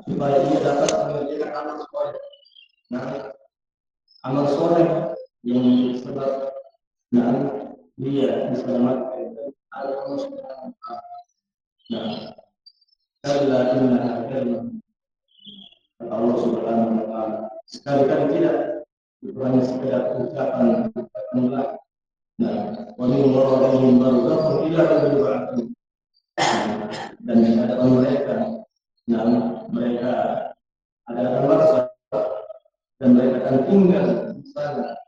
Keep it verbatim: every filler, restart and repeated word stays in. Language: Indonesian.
supaya dia dapat mengerjakan amal soleh. Nah, amal soleh yang sebab nah dia diselamatkan dari Allah Subhanahu wa taala. Nah, kalla innaha kalimah kata Allah Subhanahu wa taala. Sekali-kali tidak, itu hanya sekedar ucapan ucapan. Nah, wa min waraihim barzakhun ila yaumil ba'ats. Dan di hadapan mereka, nah mereka ada barzakhh dan mereka akan tinggal di sana